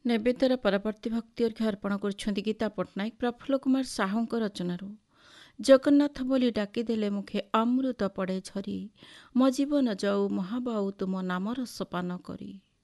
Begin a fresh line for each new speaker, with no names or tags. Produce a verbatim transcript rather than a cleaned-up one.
ନୈବେଦ୍ୟର ପରବର୍ତ୍ତୀ ଭକ୍ତି ଅର୍ଘ୍ୟ ଅର୍ପଣ କରୁଛନ୍ତି ଗୀତା ପଟ୍ଟନାୟକ ପ୍ରଫୁଲ୍ଲ କୁମାର ସାହୁଙ୍କ ରଚନାରୁ। ଜଗନ୍ନାଥ ବୋଲି ଡାକିଦେଲେ ମୁଖେ ଅମୃତ ପଡ଼େ ଝରି, ମୋ ଜୀବନ ଯାଉ ମହାବାଉ ତୁମ ନାମର ସୋପାନ କରି।